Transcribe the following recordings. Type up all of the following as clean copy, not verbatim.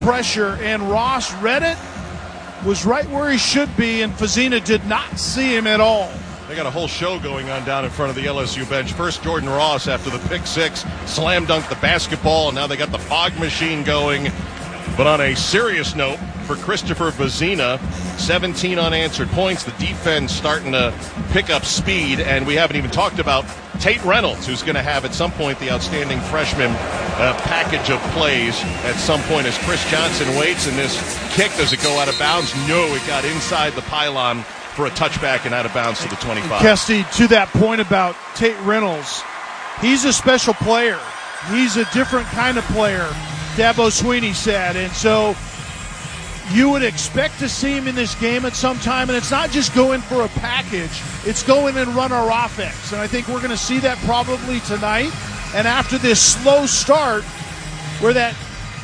pressure, and Ross read it, was right where he should be, and Fazina did not see him at all. They got a whole show going on down in front of the LSU bench. First, Jordan Ross, after the pick six, slam dunked the basketball, and now they got the fog machine going. But on a serious note, for Christopher Fazina, 17 unanswered points. The defense starting to pick up speed, and we haven't even talked about Tate Reynolds, who's going to have at some point the outstanding freshman package of plays at some point as Chris Johnson waits, and this kick, does it go out of bounds? No, it got inside the pylon for a touchback and out of bounds to the 25. Kesty, to that point about Tate Reynolds, he's a special player. He's a different kind of player, Dabo Swinney said, and so you would expect to see him in this game at some time, and it's not just go in for a package, it's go in and run our offense, and I think we're going to see that probably tonight. And after this slow start, where that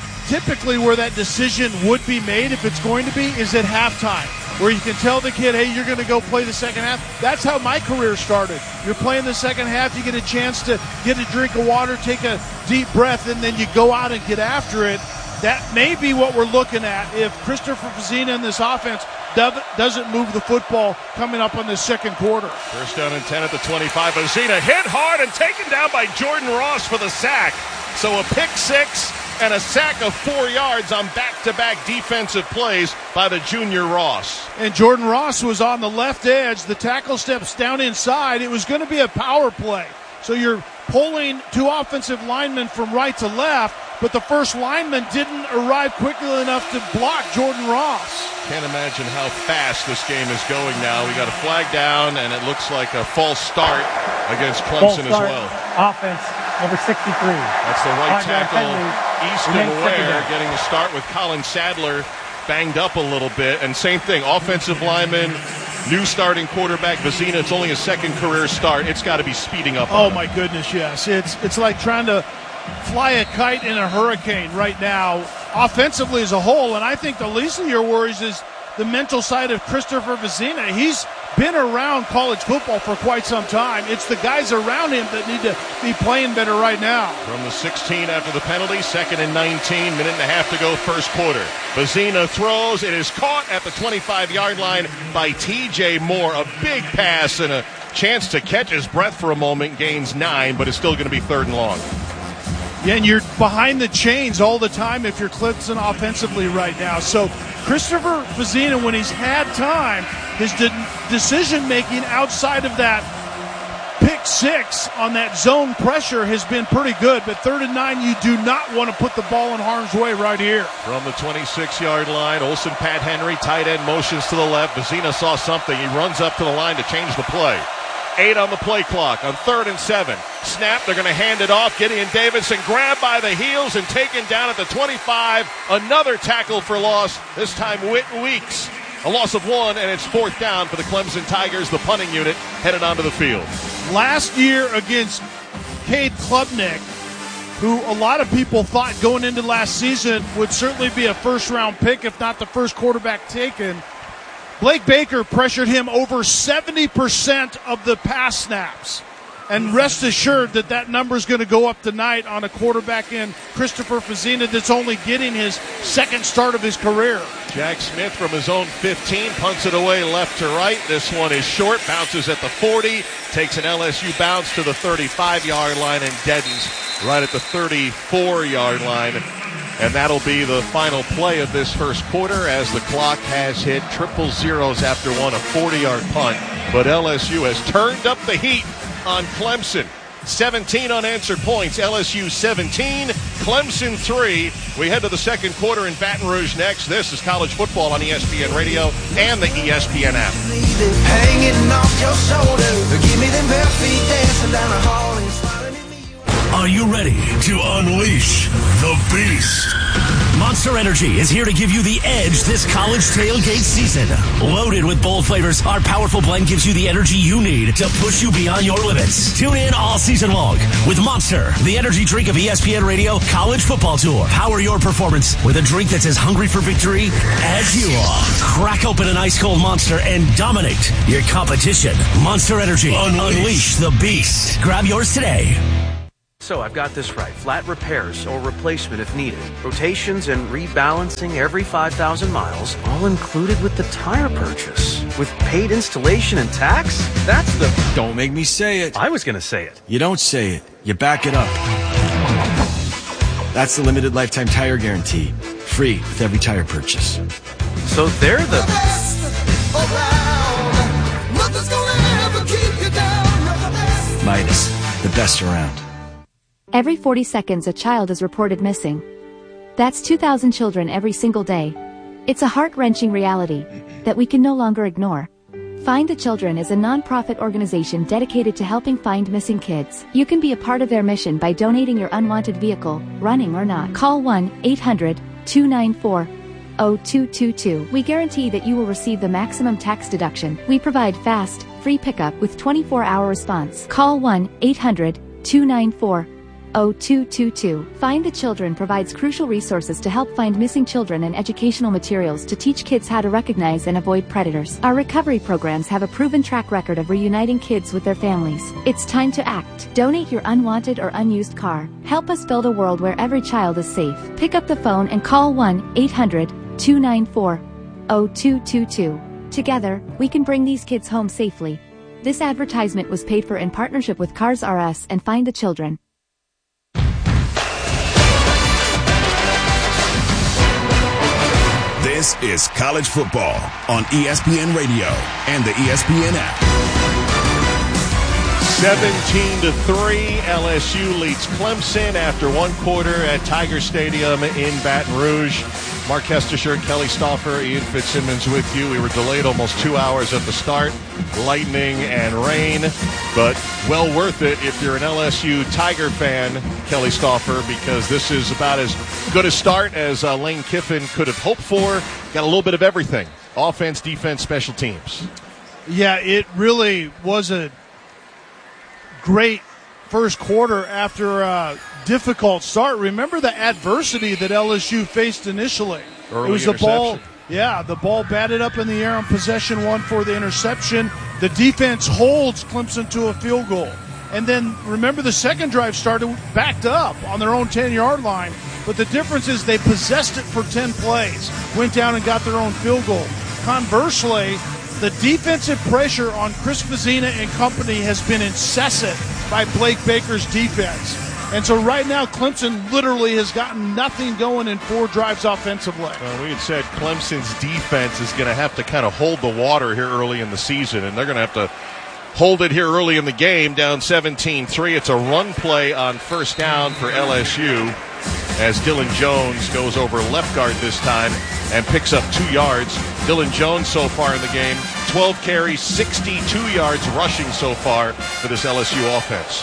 decision would be made, if it's going to be, is at halftime, where you can tell the kid, hey, you're going to go play the second half. That's how my career started. You're playing the second half, you get a chance to get a drink of water, take a deep breath, and then you go out and get after it. That may be what we're looking at if Christopher Fazina in this offense doesn't move the football coming up on the second quarter. First down and 10 at the 25. Fazina hit hard and taken down by Jordan Ross for the sack. So a pick six and a sack of 4 yards on back-to-back defensive plays by the junior Ross. And Jordan Ross was on the left edge. The tackle steps down inside. It was going to be a power play. So you're pulling two offensive linemen from right to left, but the first lineman didn't arrive quickly enough to block Jordan Ross. Can't imagine how fast this game is going now. We got a flag down, and it looks like a false start against Clemson as well. Offense, number 63. That's the right tackle, Easton Ware, getting the start with Colin Sadler banged up a little bit. And same thing, offensive lineman, new starting quarterback, Fazina. It's only his second career start. It's got to be speeding up. Oh, my goodness, yes. It's like trying to fly a kite in a hurricane right now, offensively as a whole. And I think the least of your worries is the mental side of Christopher Fazina. He's been around college football for quite some time. It's the guys around him that need to be playing better right now. From the 16 after the penalty, 2nd and 19, minute and a half to go, first quarter. Fazina throws. It is caught at the 25-yard line by T.J. Moore. A big pass and a chance to catch his breath for a moment. Gains 9, but it's still going to be 3rd and long. Yeah, and you're behind the chains all the time if you're Clemson offensively right now. So Christopher Fazina, when he's had time, his decision-making outside of that pick six on that zone pressure has been pretty good. But 3rd and 9, you do not want to put the ball in harm's way right here. From the 26-yard line, Olsen Pat Henry, tight end, motions to the left. Fazina saw something. He runs up to the line to change the play. 8 on the play clock on 3rd and 7. Snap, they're going to hand it off. Gideon Davidson grabbed by the heels and taken down at the 25. Another tackle for loss, this time Whit Weeks. A loss of 1, and it's 4th down for the Clemson Tigers. The punting unit headed onto the field. Last year against Cade Klubnik, who a lot of people thought going into last season would certainly be a first-round pick, if not the first quarterback taken, Blake Baker pressured him over 70% of the pass snaps. And rest assured that number is going to go up tonight on a quarterback in Christopher Fazina that's only getting his second start of his career. Jack Smith from his own 15 punts it away left to right. This one is short, bounces at the 40, takes an LSU bounce to the 35-yard line and deadens right at the 34-yard line. And that'll be the final play of this first quarter as the clock has hit triple zeros after one, a 40-yard punt. But LSU has turned up the heat on Clemson. 17 unanswered points, LSU 17, Clemson 3. We head to the second quarter in Baton Rouge next. This is college football on ESPN Radio and the ESPN app. Hanging off your shoulder, give me them bare feet dancing down the hall and smiling at me. Are you ready to unleash the beast? Monster Energy is here to give you the edge this college tailgate season. Loaded with bold flavors, our powerful blend gives you the energy you need to push you beyond your limits. Tune in all season long with Monster, the energy drink of ESPN Radio College Football Tour. Power your performance with a drink that's as hungry for victory as you are. Crack open an ice-cold Monster and dominate your competition. Monster Energy. Unleash the beast. Grab yours today. So I've got this right. Flat repairs or replacement if needed. Rotations and rebalancing every 5,000 miles, all included with the tire purchase. With paid installation and tax? That's the... Don't make me say it. I was going to say it. You don't say it. You back it up. That's the limited lifetime tire guarantee. Free with every tire purchase. So they're the... best around. Nothing's gonna ever keep you down. You're the best. Midas, the best around. Every 40 seconds a child is reported missing. That's 2,000 children every single day. It's a heart-wrenching reality that we can no longer ignore. Find the Children is a non-profit organization dedicated to helping find missing kids. You can be a part of their mission by donating your unwanted vehicle, running or not. Call 1-800-294-0222. We guarantee that you will receive the maximum tax deduction. We provide fast, free pickup with 24-hour response. Call 1-800-294-0222. Find the Children provides crucial resources to help find missing children and educational materials to teach kids how to recognize and avoid predators. Our recovery programs have a proven track record of reuniting kids with their families. It's time to act. Donate your unwanted or unused car. Help us build a world where every child is safe. Pick up the phone and call 1-800-294-0222. Together, we can bring these kids home safely. This advertisement was paid for in partnership with Cars R Us and Find the Children. This is college football on ESPN Radio and the ESPN app. 17-3, LSU leads Clemson after one quarter at Tiger Stadium in Baton Rouge. Mark Kestisher, Kelly Stauffer, Ian Fitzsimmons with you. We were delayed almost 2 hours at the start. Lightning and rain, but well worth it if you're an LSU Tiger fan, Kelly Stauffer, because this is about as good a start as Lane Kiffin could have hoped for. Got a little bit of everything. Offense, defense, special teams. Yeah, it really was a great first quarter after a difficult start. Remember the adversity that LSU faced initially. Early it was the ball. interception. Yeah, the ball batted up in the air on possession one for the interception. The defense holds Clemson to a field goal. And then remember the second drive started backed up on their own 10-yard line. But the difference is they possessed it for 10 plays, went down and got their own field goal. Conversely, the defensive pressure on Chris Vizina and company has been incessant by Blake Baker's defense. And so right now, Clemson literally has gotten nothing going in 4 drives offensively. We had said Clemson's defense is going to have to kind of hold the water here early in the season, and they're going to have to hold it here early in the game, down 17-3. It's a run play on first down for LSU as Dylan Jones goes over left guard this time and picks up 2 yards. Dylan Jones so far in the game, 12 carries, 62 yards rushing so far for this LSU offense.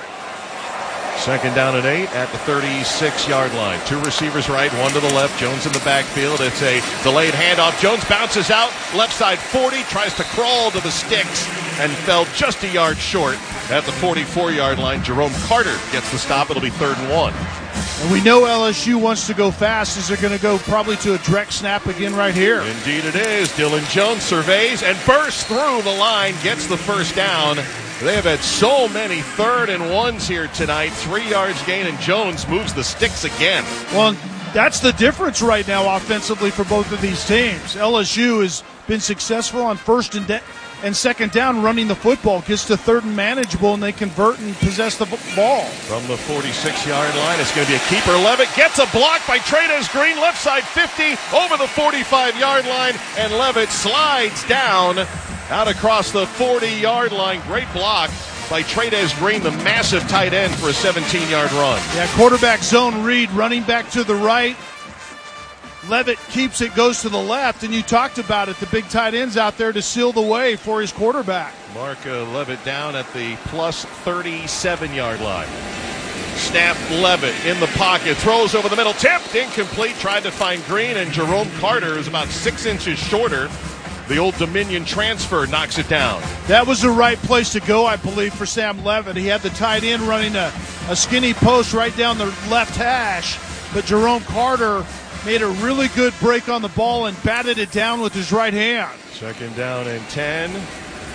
Second down and 8 at the 36-yard line. 2 receivers right, 1 to the left. Jones in the backfield. It's a delayed handoff. Jones bounces out, left side 40, tries to crawl to the sticks and fell just a yard short at the 44-yard line. Jerome Carter gets the stop. It'll be 3rd and 1. And we know LSU wants to go fast as they're going to go probably to a direct snap again right here. Indeed it is. Dylan Jones surveys and bursts through the line, gets the first down. They have had so many 3rd and 1s here tonight. 3 yards gain, and Jones moves the sticks again. Well, that's the difference right now offensively for both of these teams. LSU has been successful on first and second down running the football. Gets to 3rd and manageable, and they convert and possess the ball. From the 46-yard line, it's going to be a keeper. Levitt gets a block by Trey'Nez Green, left side 50, over the 45-yard line, and Levitt slides down out across the 40-yard line. Great block by Trey'Nez Green, the massive tight end, for a 17-yard run. Yeah, quarterback zone read, running back to the right. Levitt keeps it, goes to the left, and you talked about it. The big tight end's out there to seal the way for his quarterback. Mark Levitt down at the plus 37-yard line. Snap, Levitt in the pocket, throws over the middle, tipped, incomplete, tried to find Green, and Jerome Carter is about 6 inches shorter. The Old Dominion transfer knocks it down. That was the right place to go, I believe, for Sam Levitt. He had the tight end running a skinny post right down the left hash, but Jerome Carter made a really good break on the ball and batted it down with his right hand. Second down and 10.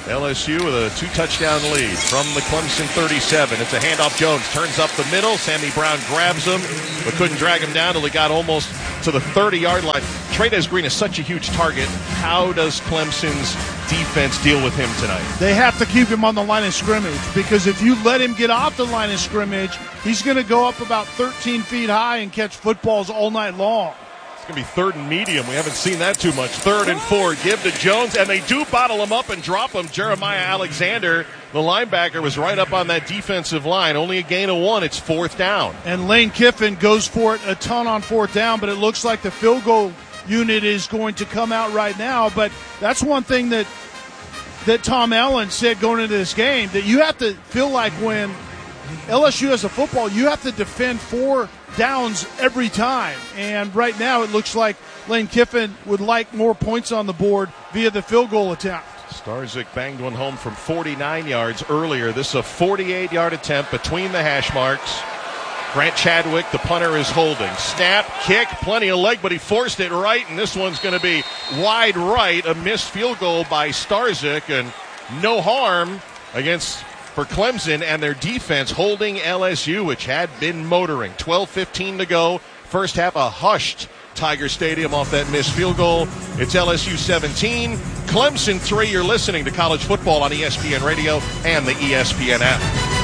LSU with a 2-touchdown lead from the Clemson 37. It's a handoff. Jones turns up the middle. Sammy Brown grabs him, but couldn't drag him down until he got almost to the 30-yard line. Trey'Dez Green is such a huge target. How does Clemson's defense deal with him tonight? They have to keep him on the line of scrimmage, because if you let him get off the line of scrimmage, he's going to go up about 13 feet high and catch footballs all night long. It's going to be 3rd and medium. We haven't seen that too much. 3rd and 4. Give to Jones, and they do bottle him up and drop him. Jeremiah Alexander, the linebacker, was right up on that defensive line. Only a gain of 1. It's 4th down. And Lane Kiffin goes for it a ton on 4th down, but it looks like the field goal unit is going to come out right now. But that's one thing that Tom Allen said going into this game, that you have to feel like when LSU has a football, you have to defend 4 downs every time. And right now it looks like Lane Kiffin would like more points on the board via the field goal attempt. Starzyk banged one home from 49 yards earlier. This is a 48-yard attempt between the hash marks. Grant Chadwick, the punter, is holding. Snap, kick, plenty of leg, but he forced it right, and this one's going to be wide right. A missed field goal by Starzyk, and no harm for Clemson and their defense holding LSU, which had been motoring. 12:15 to go. First half, a hushed Tiger Stadium off that missed field goal. It's LSU 17, Clemson 3. You're listening to College Football on ESPN Radio and the ESPN app.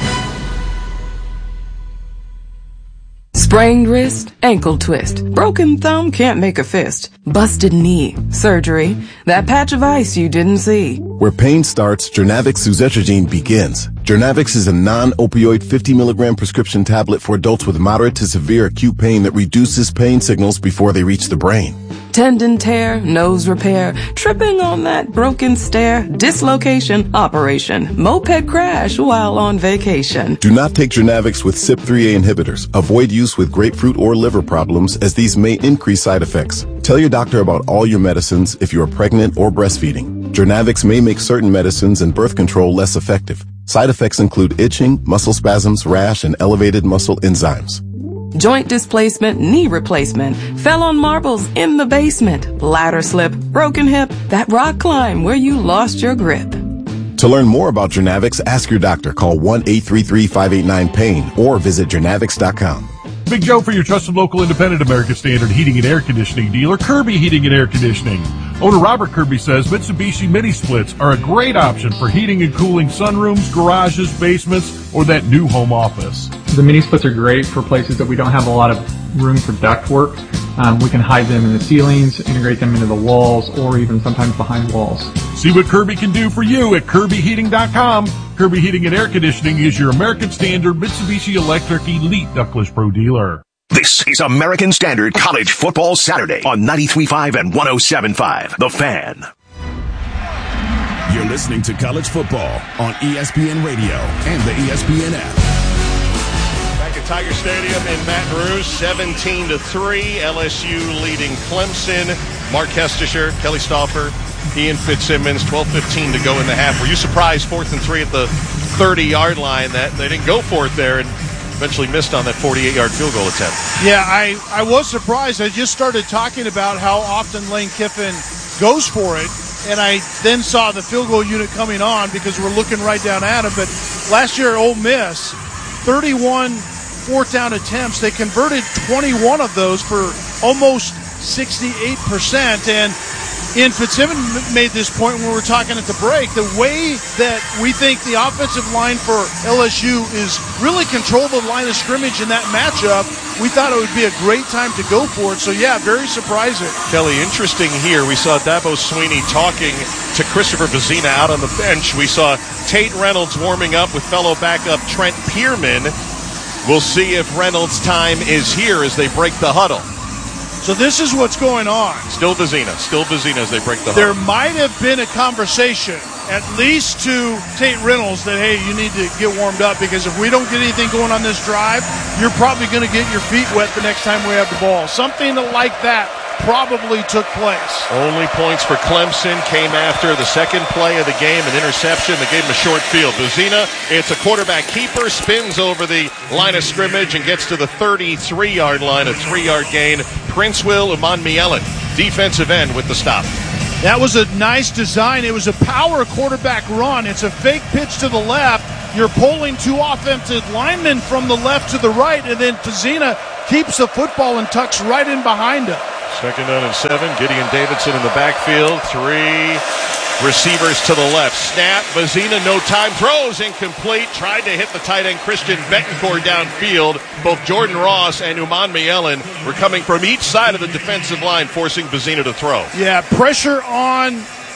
Sprained wrist, ankle twist, broken thumb, can't make a fist, busted knee, surgery, that patch of ice you didn't see. Where pain starts, Jernavix suzetrigine begins. Jernavix is a non-opioid 50 milligram prescription tablet for adults with moderate to severe acute pain that reduces pain signals before they reach the brain. Tendon tear, nose repair, tripping on that broken stair, dislocation, operation, moped crash while on vacation. Do not take Jernavix with CYP3A inhibitors. Avoid use with grapefruit or liver problems, as these may increase side effects. Tell your doctor about all your medicines if you are pregnant or breastfeeding. Jernavix may make certain medicines and birth control less effective. Side effects include itching, muscle spasms, rash, and elevated muscle enzymes. Joint displacement, knee replacement, fell on marbles in the basement, ladder slip, broken hip, that rock climb where you lost your grip. To learn more about Jernavix, ask your doctor. Call 1-833-589-PAIN or visit Jernavix.com. Big Joe for your trusted local independent American Standard heating and air conditioning dealer, Kirby Heating and Air Conditioning. Owner Robert Kirby says Mitsubishi mini splits are a great option for heating and cooling sunrooms, garages, basements, or that new home office. The mini splits are great for places that we don't have a lot of room for duct work. We can hide them in the ceilings, integrate them into the walls, or even sometimes behind walls. See what Kirby can do for you at KirbyHeating.com. Kirby Heating and Air Conditioning is your American Standard Mitsubishi Electric Elite Ductless Pro dealer. This is American Standard College Football Saturday on 93.5 and 107.5. The Fan. You're listening to College Football on ESPN Radio and the ESPN app. Back at Tiger Stadium in Baton Rouge, 17-3. LSU leading Clemson. Mark Kestisher, Kelly Stauffer, Ian Fitzsimmons, 12:15 to go in the half. Were you surprised 4th and 3 at the 30-yard line that they didn't go for it there and eventually missed on that 48-yard field goal attempt? Yeah, I was surprised. I just started talking about how often Lane Kiffin goes for it, and I then saw the field goal unit coming on because we're looking right down at him. But last year at Ole Miss, 31 4th down attempts. They converted 21 of those for almost 68%. And Ian Fitzsimmons made this point when we were talking at the break. The way that we think the offensive line for LSU is really control the line of scrimmage in that matchup, we thought it would be a great time to go for it. So, yeah, very surprising. Kelly, interesting here. We saw Dabo Swinney talking to Christopher Vezina out on the bench. We saw Tate Reynolds warming up with fellow backup Trent Pierman. We'll see if Reynolds' time is here as they break the huddle. So this is what's going on. Still Vezina as they break the huddle. There might have been a conversation, at least to Tate Reynolds, that, hey, you need to get warmed up because if we don't get anything going on this drive, you're probably going to get your feet wet the next time we have the ball. Something like that probably took place. Only points for Clemson came after the second play of the game, an interception that gave him a short field. Vezina, it's a quarterback keeper, spins over the line of scrimmage and gets to the 33-yard line, a 3-yard gain. Prince Will Umanmielen, defensive end, with the stop. That was a nice design. It was a power quarterback run. It's a fake pitch to the left. You're pulling two offensive linemen from the left to the right, and then Vizina keeps the football and tucks right in behind him. 2nd down and 7. Gideon Davidson in the backfield. 3 receivers to the left. Snap. Vizina, no time. Throws incomplete. Tried to hit the tight end Christian Betancourt downfield. Both Jordan Ross and Uman Mielen were coming from each side of the defensive line, forcing Vizina to throw. Yeah, pressure on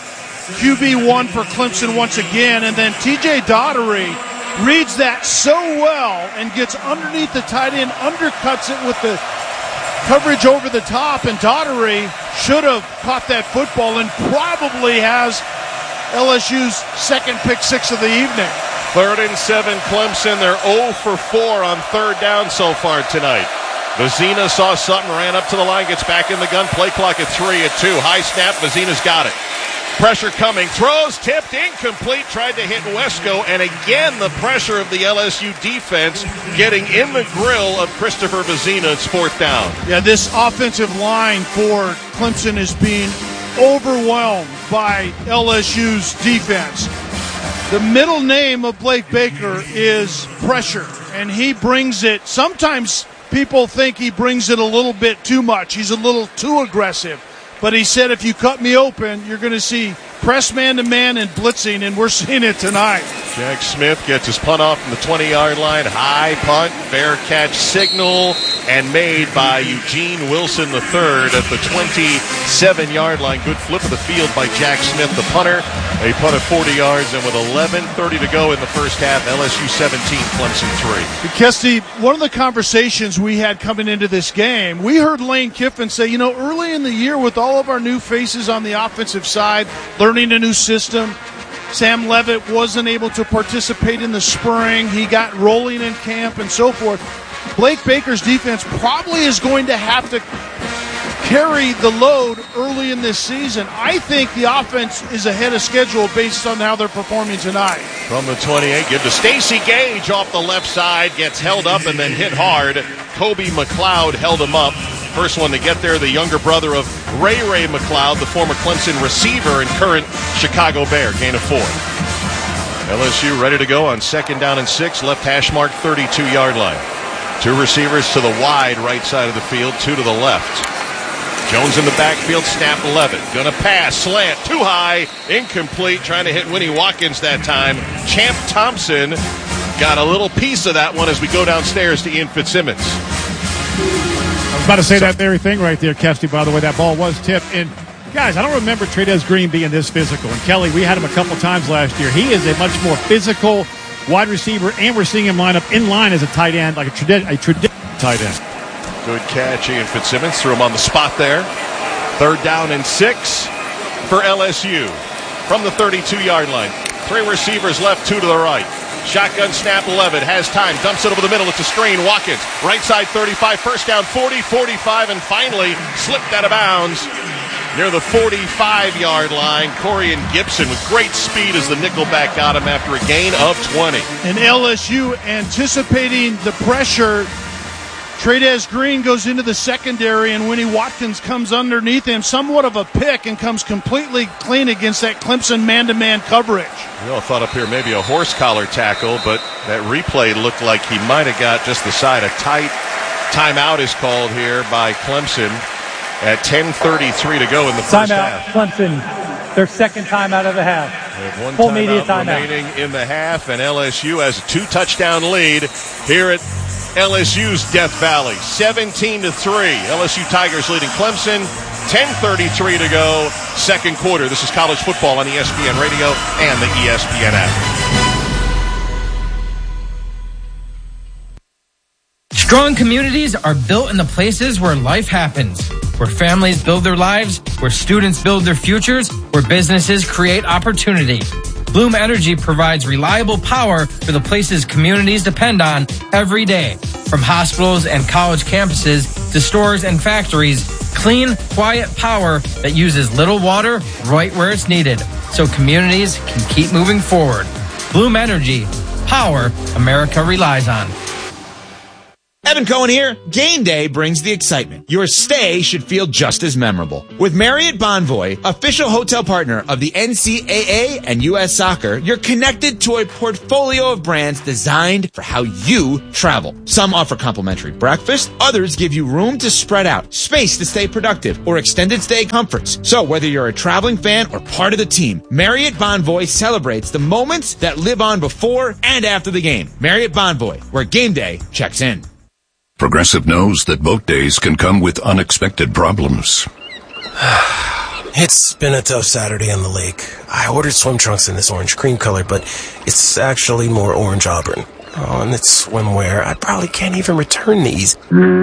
QB1 for Clemson once again, and then TJ Daugherty reads that so well and gets underneath the tight end, undercuts it with the coverage over the top, and Daugherty should have caught that football and probably has LSU's second pick 6 of the evening. 3rd and 7, Clemson. They're 0 for 4 on 3rd down so far tonight. Vizina saw something, ran up to the line, gets back in the gun. Play clock at 3 at 2. High snap. Vizina's got it. Pressure coming. Throws tipped, incomplete. Tried to hit Wesco, and again the pressure of the LSU defense getting in the grill of Christopher Vizina. It's 4th down. Yeah, this offensive line for Clemson is being overwhelmed by LSU's defense. The middle name of Blake Baker is pressure, and he brings it. Sometimes people think he brings it a little bit too much. He's a little too aggressive. But he said, if you cut me open, you're going to see press man-to-man and blitzing, and we're seeing it tonight. Jack Smith gets his punt off from the 20-yard line. High punt, fair catch signal, and made by Eugene Wilson III at the 27-yard line. Good flip of the field by Jack Smith, the punter. They punt at 40 yards, and with 11:30 to go in the first half, LSU 17, Clemson 3. Kesty, one of the conversations we had coming into this game, we heard Lane Kiffin say, early in the year with all of our new faces on the offensive side, learning a new system, Sam Levitt wasn't able to participate in the spring. He got rolling in camp and so forth. Blake Baker's defense probably is going to have to carry the load early in this season. I think the offense is ahead of schedule based on how they're performing tonight. From the 28, give to Stacey Gage off the left side, gets held up and then hit hard. Kobe McLeod held him up. First one to get there, the younger brother of Ray McLeod, the former Clemson receiver and current Chicago Bear. Gain of 4. LSU ready to go on 2nd down and 6, left hash mark 32-yard line. 2 receivers to the wide right side of the field, 2 to the left. Jones in the backfield, snap Levitt. Gonna pass, slant, too high, incomplete. Trying to hit Winnie Watkins that time. Champ Thompson got a little piece of that one as we go downstairs to Ian Fitzsimmons. I was about to say that very thing right there, Kesty, by the way. That ball was tipped. And, guys, I don't remember Trey'Dez Green being this physical. And, Kelly, we had him a couple times last year. He is a much more physical wide receiver, and we're seeing him line up in line as a tight end, like a traditional tight end. Good catch, Ian Fitzsimmons. Threw him on the spot there. 3rd down and 6 for LSU. From the 32-yard line. 3 receivers left, 2 to the right. Shotgun snap, Levitt has time, dumps it over the middle, it's a screen, Watkins, right side 35, first down 40, 45, and finally slipped out of bounds near the 45-yard line. Corian Gibson with great speed as the nickelback got him after a gain of 20. And LSU anticipating the pressure. Trey'Dez Green goes into the secondary, and Winnie Watkins comes underneath him, somewhat of a pick, and comes completely clean against that Clemson man-to-man coverage. We all thought up here maybe a horse collar tackle, but that replay looked like he might have got just the side. A tight timeout is called here by Clemson at 10:33 to go in the first half. Clemson, their second timeout of the half. They have one full media timeout remaining in the half, and LSU has a 2-touchdown lead here at LSU's Death Valley. 17-3. LSU Tigers leading Clemson. 10:33 to go, second quarter. This is college football on ESPN Radio and the ESPN app. Strong communities are built in the places where life happens, where families build their lives, where students build their futures, where businesses create opportunity. Bloom Energy provides reliable power for the places communities depend on every day. From hospitals and college campuses to stores and factories, clean, quiet power that uses little water right where it's needed, so communities can keep moving forward. Bloom Energy, power America relies on. Evan Cohen here. Game day brings the excitement. Your stay should feel just as memorable. With Marriott Bonvoy, official hotel partner of the NCAA and U.S. Soccer, you're connected to a portfolio of brands designed for how you travel. Some offer complimentary breakfast, others give you room to spread out, space to stay productive, or extended stay comforts. So whether you're a traveling fan or part of the team, Marriott Bonvoy celebrates the moments that live on before and after the game. Marriott Bonvoy, where game day checks in. Progressive knows that boat days can come with unexpected problems. It's been a tough Saturday on the lake. I ordered swim trunks in this orange cream color, but it's actually more orange auburn. Oh, and it's swimwear. I probably can't even return these.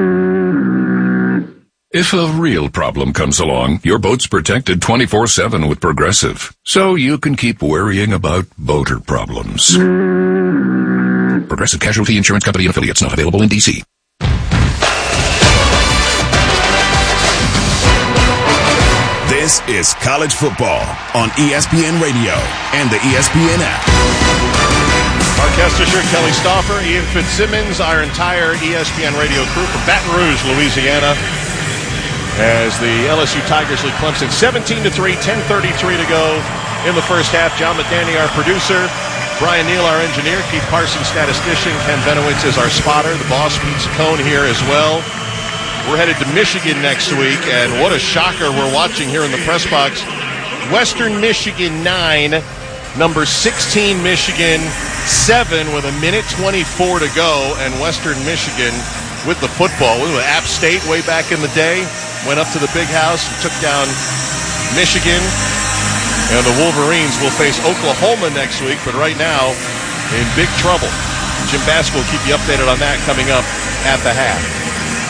If a real problem comes along, your boat's protected 24/7 with Progressive, so you can keep worrying about boater problems. Progressive Casualty Insurance Company and affiliates, not available in D.C. This is college football on ESPN Radio and the ESPN app. Mark Kestisher, Kelly Stauffer, Ian Fitzsimmons, our entire ESPN Radio crew from Baton Rouge, Louisiana, as the LSU Tigers lead Clemson 17-3, 10:33 to go in the first half. John McDaney, our producer, Brian Neal, our engineer, Keith Parsons, statistician, Ken Benowitz is our spotter, the boss, Pete Saccone here as well. We're headed to Michigan next week, and what a shocker we're watching here in the press box. Western Michigan 9, number 16 Michigan 7 with 1:24 to go, and Western Michigan with the football. We were App State way back in the day, went up to the Big House and took down Michigan, and the Wolverines will face Oklahoma next week, but right now in big trouble. Jim Bask will keep you updated on that coming up at the half.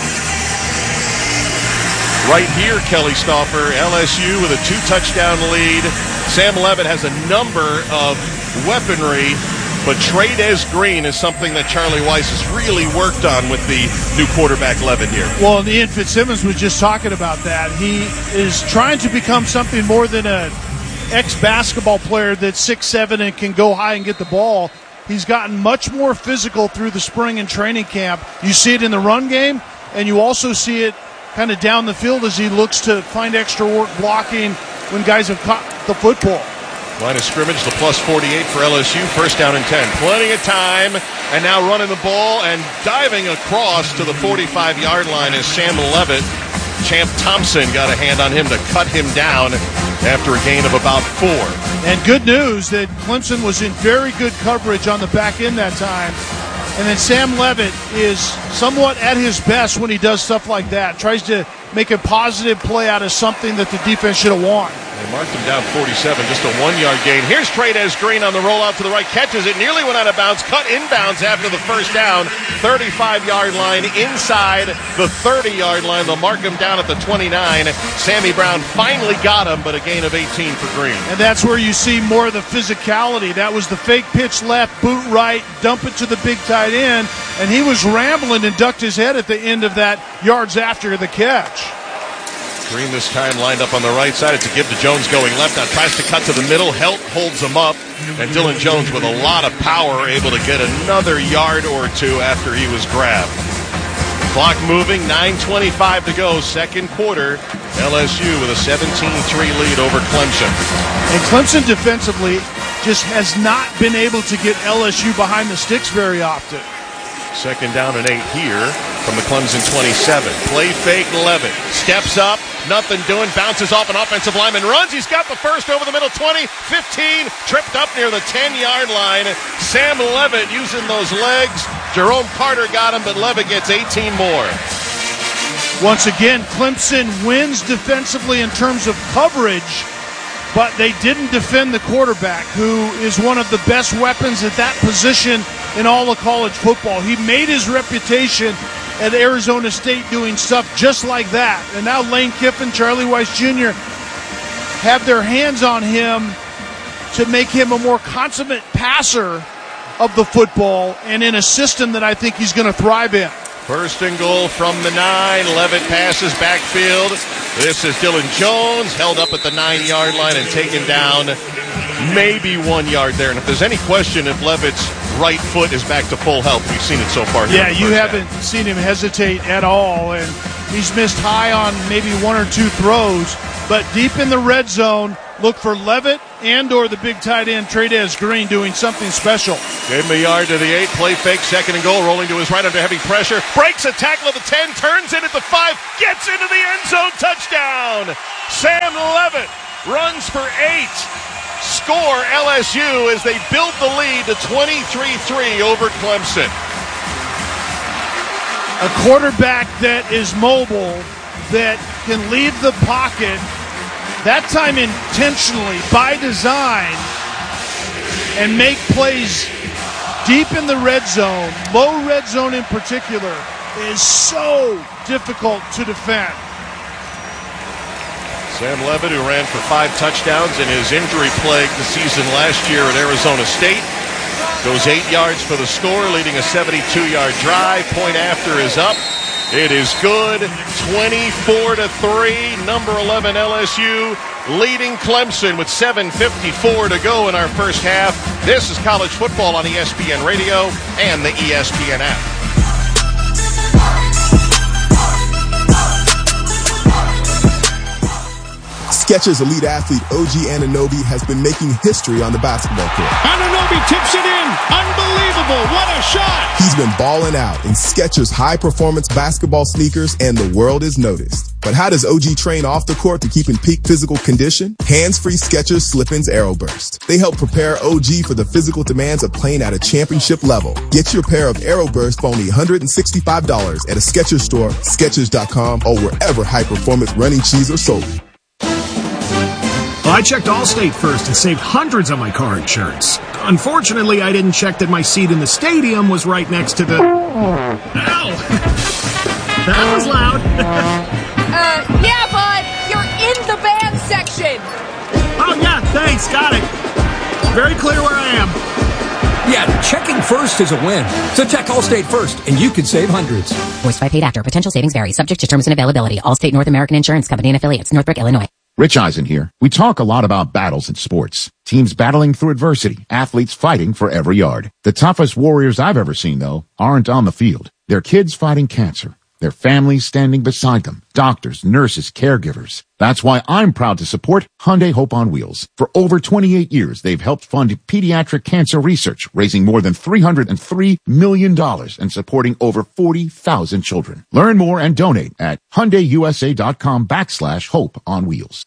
Right here, Kelly Stauffer, LSU with a 2-touchdown lead. Sam Levitt has a number of weaponry, but Trey'Dez Green is something that Charlie Weiss has really worked on with the new quarterback Levitt here. Well, Ian Fitzsimmons was just talking about that. He is trying to become something more than an ex-basketball player that's 6'7" and can go high and get the ball. He's gotten much more physical through the spring and training camp. You see it in the run game, and you also see it kind of down the field as he looks to find extra work blocking when guys have caught the football. Line of scrimmage, the plus 48 for LSU, first down and 10. Plenty of time, and now running the ball and diving across to the 45-yard line is Sam Levitt. Champ Thompson got a hand on him to cut him down after a gain of about 4. And good news that Clemson was in very good coverage on the back end that time. And then Sam Levitt is somewhat at his best when he does stuff like that. Tries to make a positive play out of something that the defense should have won. They marked him down 47, just a 1-yard gain. Here's Trey'Dez Green on the rollout to the right, catches it, nearly went out of bounds, cut inbounds after the first down. 35-yard line inside the 30-yard line. They'll mark him down at the 29. Sammy Brown finally got him, but a gain of 18 for Green. And that's where you see more of the physicality. That was the fake pitch left, boot right, dump it to the big tight end, and he was rambling and ducked his head at the end of that yards after the catch. Green this time lined up on the right side. It's a give to Jones going left. Now tries to cut to the middle. Helt holds him up. And Dylan Jones with a lot of power able to get another yard or two after he was grabbed. Clock moving, 9:25 to go, second quarter. LSU with a 17-3 lead over Clemson. And Clemson defensively just has not been able to get LSU behind the sticks very often. Second down and 8 here from the Clemson 27. Play fake, Levitt steps up, nothing doing, bounces off an offensive lineman, runs. He's got the first over the middle, 20, 15, tripped up near the 10-yard line. Sam Levitt using those legs. Jerome Carter got him, but Levitt gets 18 more. Once again, Clemson wins defensively in terms of coverage, but they didn't defend the quarterback, who is one of the best weapons at that position in all of college football. He made his reputation at Arizona State doing stuff just like that. And now Lane Kiffin, Charlie Weiss Jr. have their hands on him to make him a more consummate passer of the football and in a system that I think he's going to thrive in. First and goal from the 9. Levitt passes backfield. This is Dylan Jones, held up at the 9-yard line and taken down maybe 1 yard there. And if there's any question if Levitt's right foot is back to full health, we've seen it so far. Yeah, you haven't seen him hesitate at all. And he's missed high on maybe 1 or 2 throws. But deep in the red zone, look for Levitt and or the big tight end, Trey'Dez Green, doing something special. Gave him a yard to the 8, play fake, 2nd and goal, rolling to his right under heavy pressure. Breaks a tackle at the 10, turns in at the 5, gets into the end zone, touchdown! Sam Levitt runs for 8. Score LSU as they build the lead to 23-3 over Clemson. A quarterback that is mobile, that can leave the pocket, that time intentionally, by design, and make plays deep in the red zone, low red zone in particular, is so difficult to defend. Sam Levitt, who ran for 5 touchdowns in his injury-plagued season last year at Arizona State, goes 8 yards for the score, leading a 72-yard drive. Point after is up. It is good. 24-3. Number 11 LSU leading Clemson with 7:54 to go in our first half. This is college football on ESPN Radio and the ESPN app. Skechers elite athlete OG Anunoby has been making history on the basketball court. Anunoby tips it in. Unbelievable. What a shot. He's been balling out in Skechers high-performance basketball sneakers, and the world is noticed. But how does OG train off the court to keep in peak physical condition? Hands-free Skechers Slip-ins Aeroburst. They help prepare OG for the physical demands of playing at a championship level. Get your pair of Aeroburst for only $165 at a Skechers store, Skechers.com, or wherever high-performance running shoes are sold. Well, I checked Allstate first and saved hundreds on my car insurance. Unfortunately, I didn't check that my seat in the stadium was right next to the... Ow! That was loud. Yeah, bud. You're in the band section. Oh, yeah, thanks. Got it. Very clear where I am. Yeah, checking first is a win. So check Allstate first, and you could save hundreds. Voiced by paid actor. Potential savings vary. Subject to terms and availability. Allstate North American Insurance Company and affiliates. Northbrook, Illinois. Rich Eisen here. We talk a lot about battles in sports. Teams battling through adversity. Athletes fighting for every yard. The toughest warriors I've ever seen, though, aren't on the field. They're kids fighting cancer. Their families standing beside them. Doctors, nurses, caregivers. That's why I'm proud to support Hyundai Hope on Wheels. For over 28 years, they've helped fund pediatric cancer research, raising more than $303 million and supporting over 40,000 children. Learn more and donate at HyundaiUSA.com/Hope on Wheels.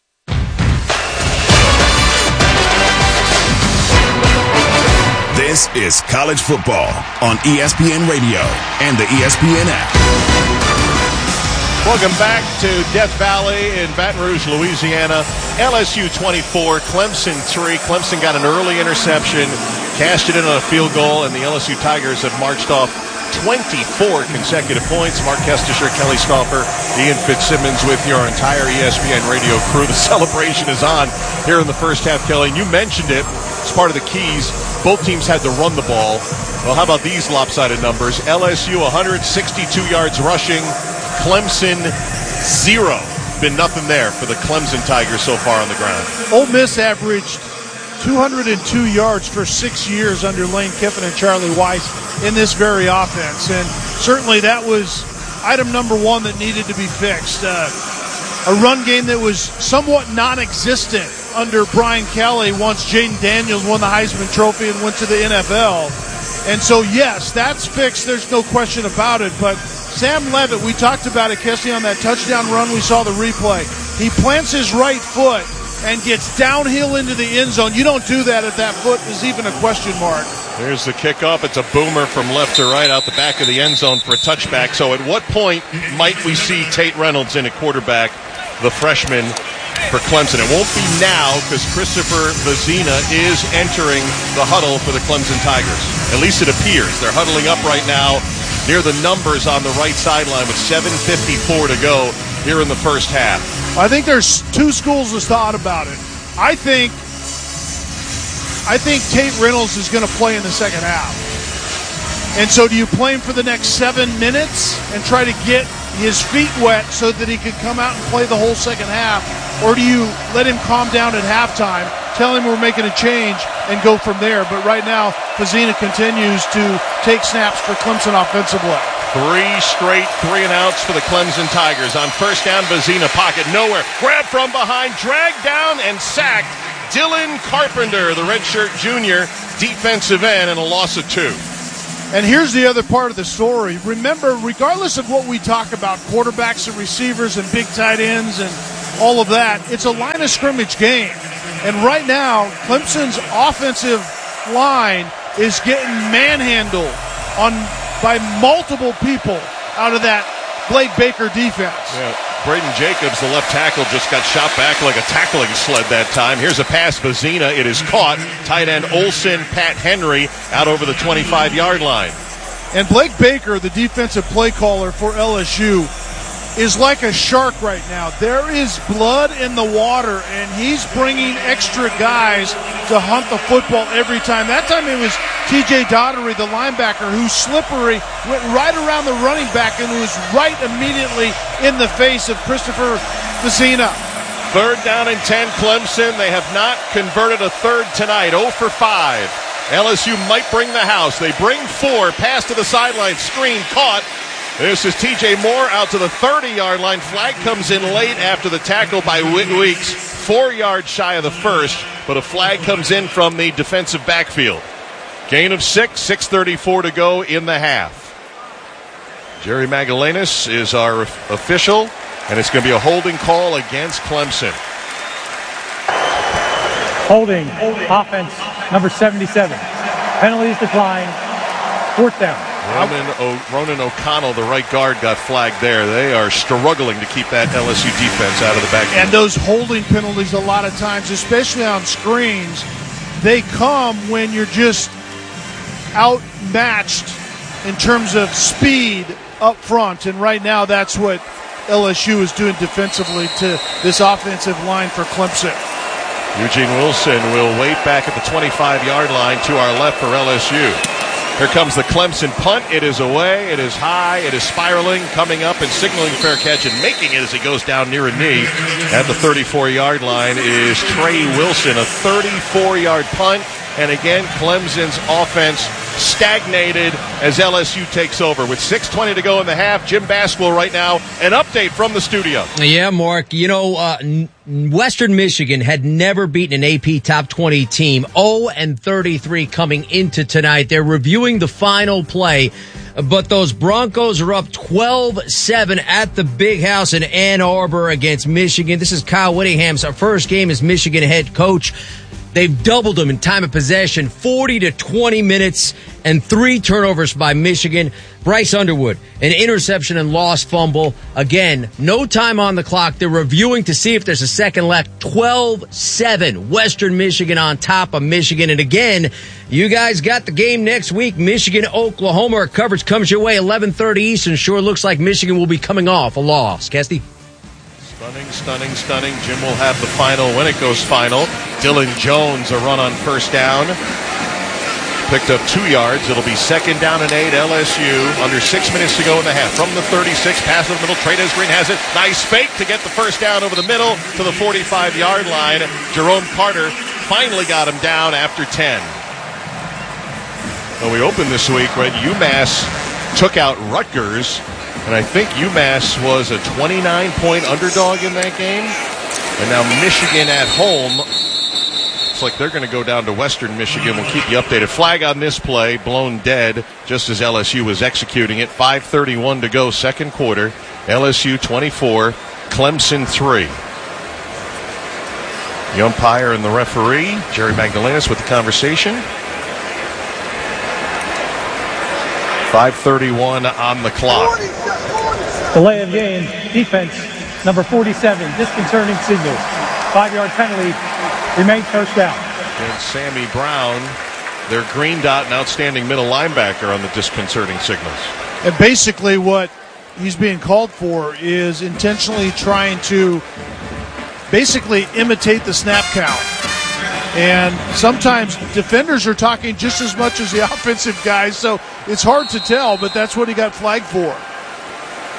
This is college football on ESPN Radio and the ESPN app. Welcome back to Death Valley in Baton Rouge, Louisiana. LSU 24, Clemson 3. Clemson got an early interception, cashed it in on a field goal, and the LSU Tigers have marched off 24 consecutive points. Mark Kestisher, Kelly Stauffer, Ian Fitzsimmons with your entire ESPN radio crew. The celebration is on here in the first half, Kelly. And you mentioned it. It's part of the keys. Both teams had to run the ball. Well, how about these lopsided numbers? LSU 162 yards rushing. Clemson 0. Been nothing there for the Clemson Tigers so far on the ground. Ole Miss averaged 202 yards for 6 years under Lane Kiffin and Charlie Weiss in this very offense. And certainly that was item number one that needed to be fixed. A run game that was somewhat non-existent under Brian Kelly once Jaden Daniels won the Heisman Trophy and went to the NFL. And so, yes, that's fixed. There's no question about it. But Sam Levitt, we talked about it, Kessie, on that touchdown run. We saw the replay. He plants his right foot and gets downhill into the end zone. You don't do that if that foot is even a question mark. There's the kickoff. It's a boomer from left to right out the back of the end zone for a touchback. So at what point might we see Tate Reynolds in at quarterback, the freshman for Clemson? It won't be now because Christopher Vezina is entering the huddle for the Clemson Tigers. At least it appears. They're huddling up right now near the numbers on the right sideline with 7:54 to go here in the first half. I think there's two schools of thought about it. I think Tate Reynolds is going to play in the second half. And so do you play him for the next 7 minutes and try to get his feet wet so that he could come out and play the whole second half? Or do you let him calm down at halftime, tell him we're making a change, and go from there? But right now, Vizina continues to take snaps for Clemson offensively. 3 straight 3-and-outs for the Clemson Tigers. On first down, Vizina pocket nowhere. Grab from behind, dragged down, and sacked. Dylan Carpenter, the redshirt junior, defensive end, and a loss of 2. And here's the other part of the story. Remember, regardless of what we talk about, quarterbacks and receivers and big tight ends and all of that, it's a line of scrimmage game. And right now, Clemson's offensive line is getting manhandled by multiple people out of that Blake Baker defense. Yeah. Braden Jacobs, the left tackle, just got shot back like a tackling sled that time. Here's a pass, Vizina. It is caught. Tight end Olsen, Pat Henry, out over the 25-yard line. And Blake Baker, the defensive play caller for LSU, is like a shark right now. There is blood in the water, and he's bringing extra guys to hunt the football every time. That time it was T.J. Daugherty, the linebacker, who's slippery, went right around the running back and was right immediately in the face of Christopher Vizina. 3rd down and 10, Clemson. They have not converted a third tonight. 0 for 5. LSU might bring the house. They bring 4. Pass to the sideline. Screen caught. This is T.J. Moore out to the 30-yard line. Flag comes in late after the tackle by Whit Weeks. 4 yards shy of the first, but a flag comes in from the defensive backfield. Gain of 6, 6:34 to go in the half. Jerry Magallanes is our official, and it's going to be a holding call against Clemson. Holding, offense, number 77. Penalties declined. 4th down. Ronan O'Connell, the right guard, got flagged there. They are struggling to keep that LSU defense out of the backfield. And those holding penalties a lot of times, especially on screens, they come when you're just outmatched in terms of speed up front. And right now that's what LSU is doing defensively to this offensive line for Clemson. Eugene Wilson will wait back at the 25-yard line to our left for LSU. Here comes the Clemson punt. It is away. It is high. It is spiraling, coming up and signaling fair catch and making it as he goes down near a knee. At the 34-yard line is Trey Wilson, a 34-yard punt. And again, Clemson's offense stagnated as LSU takes over. With 6:20 to go in the half, Jim Basquill right now, an update from the studio. Yeah, Mark, Western Michigan had never beaten an AP Top 20 team. 0-33 coming into tonight. They're reviewing the final play, but those Broncos are up 12-7 at the Big House in Ann Arbor against Michigan. This is Kyle Whittingham's first game as Michigan head coach. They've doubled them in time of possession, 40 to 20 minutes, and 3 turnovers by Michigan. Bryce Underwood, an interception and lost fumble. Again, no time on the clock. They're reviewing to see if there's a second left. 12-7, Western Michigan on top of Michigan. And again, you guys got the game next week. Michigan, Oklahoma. Our coverage comes your way, 11:30 Eastern. Sure looks like Michigan will be coming off a loss. Kesty? Stunning. Jim will have the final when it goes final. Dylan Jones, a run on first down. Picked up 2 yards. It'll be 2nd down and 8, LSU. Under 6 minutes to go in the half. From the 36, pass in the middle. Trey Green has it. Nice fake to get the first down over the middle to the 45-yard line. Jerome Carter finally got him down after 10. Well, we opened this week, right? UMass took out Rutgers. And I think UMass was a 29-point underdog in that game. And now Michigan at home. It's like they're going to go down to Western Michigan. We'll keep you updated. Flag on this play, blown dead, just as LSU was executing it. 5:31 to go, second quarter. LSU 24, Clemson 3. The umpire and the referee, Jerry Magallanes, with the conversation. 5:31 on the clock. Delay of game, defense, number 47, disconcerting signals. 5-yard penalty, remains first down. And Sammy Brown, their green dot and outstanding middle linebacker on the disconcerting signals. And basically what he's being called for is intentionally trying to basically imitate the snap count. And sometimes defenders are talking just as much as the offensive guys, so it's hard to tell, but that's what he got flagged for.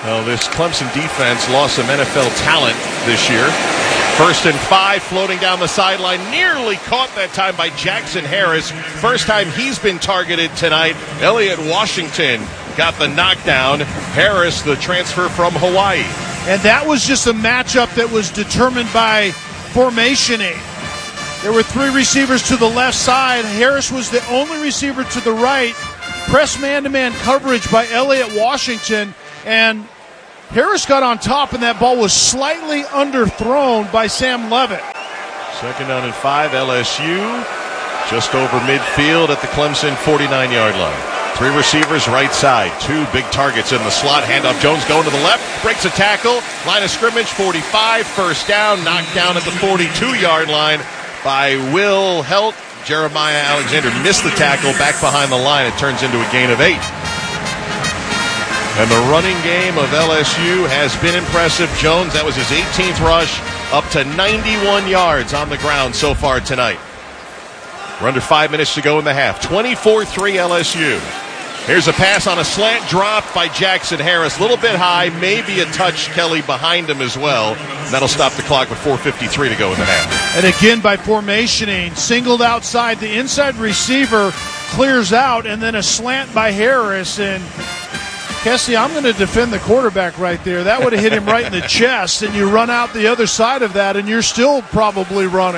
Well, this Clemson defense lost some NFL talent this year. 1st and 5, floating down the sideline, nearly caught that time by Jackson Harris. First time he's been targeted tonight. Elliott Washington got the knockdown. Harris, the transfer from Hawaii. And that was just a matchup that was determined by formation aid. There were 3 receivers to the left side. Harris was the only receiver to the right. Press man-to-man coverage by Elliott Washington. And Harris got on top, and that ball was slightly underthrown by Sam Levitt. 2nd down and 5, LSU just over midfield at the Clemson 49-yard line. 3 receivers right side, 2 big targets in the slot. Handoff, Jones going to the left, breaks a tackle, line of scrimmage, 45, 1st down, knocked down at the 42-yard line by Will Helt. Jeremiah Alexander missed the tackle back behind the line. It turns into a gain of 8. And the running game of LSU has been impressive. Jones, that was his 18th rush, up to 91 yards on the ground so far tonight. We're under 5 minutes to go in the half. 24-3 LSU. Here's a pass on a slant drop by Jackson Harris. A little bit high, maybe a touch, Kelly, behind him as well. And that'll stop the clock with 4:53 to go in the half. And again, by formationing, singled outside. The inside receiver clears out, and then a slant by Harris. And Kessie, I'm going to defend the quarterback right there. That would have hit him right in the chest, and you run out the other side of that, and you're still probably running.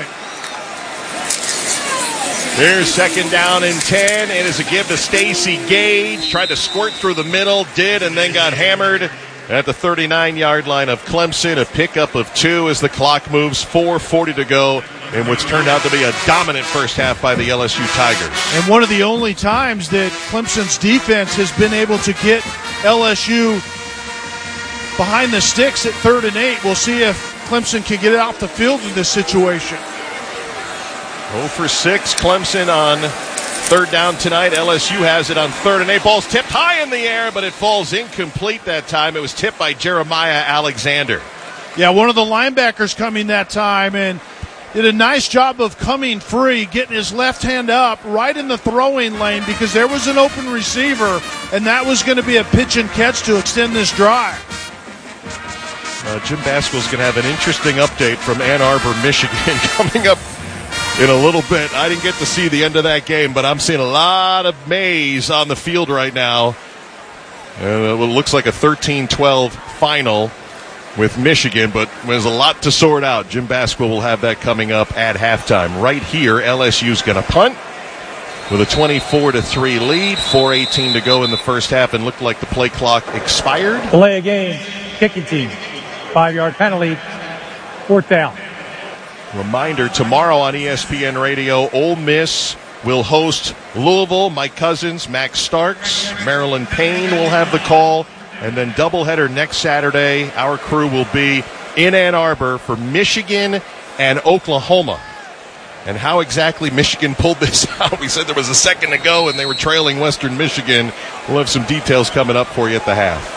Here's 2nd down and 10. It is a give to Stacy Gage. Tried to squirt through the middle, did, and then got hammered at the 39-yard line of Clemson. A pickup of 2 as the clock moves. 4:40 to go in what's turned out to be a dominant first half by the LSU Tigers. And one of the only times that Clemson's defense has been able to get LSU behind the sticks at 3rd and 8. We'll see if Clemson can get it off the field in this situation. 0 for 6, Clemson on 3rd down tonight. LSU has it on 3rd and 8. Ball's tipped high in the air, but it falls incomplete that time. It was tipped by Jeremiah Alexander. Yeah, one of the linebackers coming that time and did a nice job of coming free, getting his left hand up right in the throwing lane because there was an open receiver, and that was going to be a pitch and catch to extend this drive. Jim Basquill's going to have an interesting update from Ann Arbor, Michigan coming up in a little bit. I didn't get to see the end of that game, but I'm seeing a lot of maize on the field right now. It looks like a 13-12 final with Michigan, but there's a lot to sort out. Jim Basquill will have that coming up at halftime. Right here, LSU's going to punt with a 24-3 lead. 4:18 to go in the first half, and looked like the play clock expired. Delay of game, kicking team. 5-yard penalty, 4th down. Reminder, tomorrow on ESPN Radio, Ole Miss will host Louisville. Mike Cousins, Max Starks, Marilyn Payne will have the call. And then doubleheader next Saturday. Our crew will be in Ann Arbor for Michigan and Oklahoma. And how exactly Michigan pulled this out, we said there was a second to go and they were trailing Western Michigan. We'll have some details coming up for you at the half.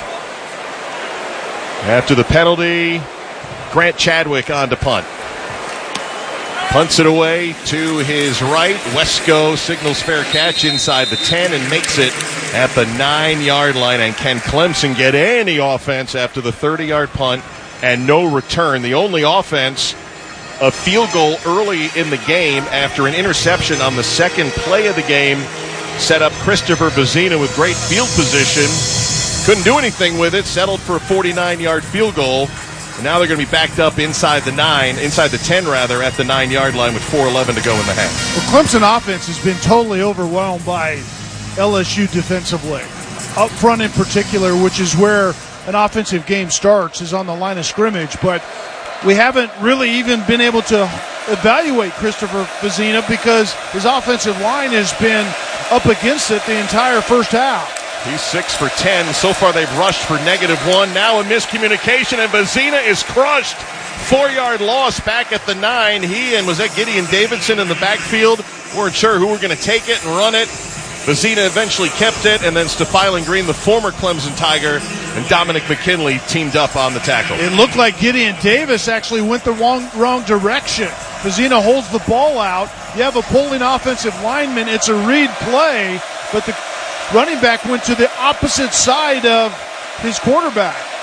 After the penalty, Grant Chadwick on to punt. Punts it away to his right. Wesco signals fair catch inside the 10 and makes it at the 9-yard line. And can Clemson get any offense after the 30-yard punt and no return? The only offense, a field goal early in the game after an interception on the second play of the game, set up Christopher Vezina with great field position. Couldn't do anything with it, settled for a 49-yard field goal. And now they're going to be backed up inside the 10 at the 9-yard line with 4:11 to go in the half. Well, Clemson offense has been totally overwhelmed by LSU defensively. Up front in particular, which is where an offensive game starts, is on the line of scrimmage. But we haven't really even been able to evaluate Christopher Vezina because his offensive line has been up against it the entire first half. He's 6 for 10. So far they've rushed for -1. Now a miscommunication, and Vezina is crushed. 4-yard loss back at the 9. He and was that Gideon Davidson in the backfield? Weren't sure who were going to take it and run it. Vezina eventually kept it, and then Stephylan Green, the former Clemson Tiger, and Dominic McKinley teamed up on the tackle. It looked like Gideon Davis actually went the wrong direction. Vezina holds the ball out. You have a pulling offensive lineman. It's a read play, but the running back went to the opposite side of his quarterback.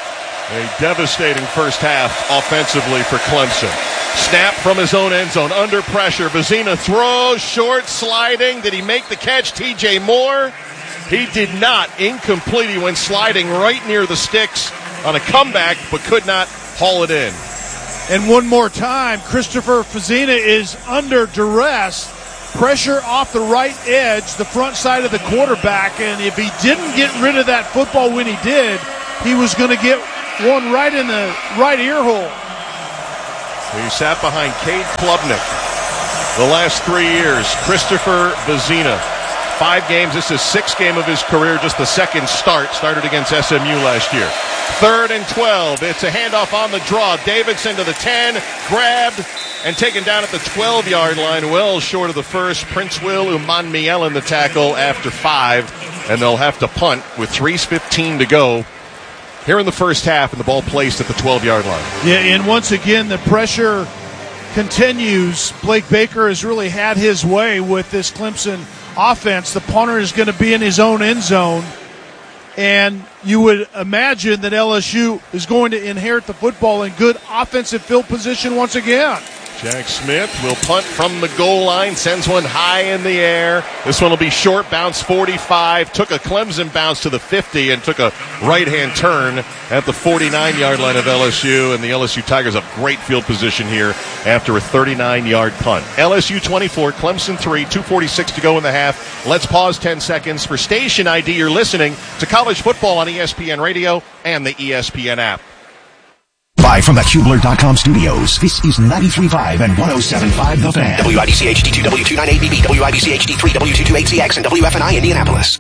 A devastating first half offensively for Clemson. Snap from his own end zone, under pressure. Vezina throws, short, sliding. Did he make the catch? TJ Moore? He did not. Incomplete. He went sliding right near the sticks on a comeback, but could not haul it in. And one more time, Christopher Vezina is under duress. Pressure off the right edge, the front side of the quarterback, and if he didn't get rid of that football when he did, he was going to get one right in the right ear hole. He sat behind Cade Klubnik the last 3 years. Christopher Vezina, 5 games. This is 6th game of his career, just the second start. Started against SMU last year. 3rd and 12. It's a handoff on the draw. Davidson to the 10, grabbed and taken down at the 12-yard line, well short of the first. Prince Will Umanmielen the tackle after 5, and they'll have to punt with 3:15 to go here in the first half, and the ball placed at the 12-yard line. Yeah, and once again, the pressure continues. Blake Baker has really had his way with this Clemson offense. The punter is going to be in his own end zone, and you would imagine that LSU is going to inherit the football in good offensive field position once again. Jack Smith will punt from the goal line, sends one high in the air. This one will be short, bounce 45, took a Clemson bounce to the 50 and took a right-hand turn at the 49-yard line of LSU, and the LSU Tigers have great field position here after a 39-yard punt. LSU 24, Clemson 3, 2:46 to go in the half. Let's pause 10 seconds for station ID. You're listening to College Football on ESPN Radio and the ESPN app. Live from the Kubler.com studios, this is 93.5 and 107.5 The Fan. WIBC HD2, W298BB, WIBC HD3, W228CX, and WFNI Indianapolis.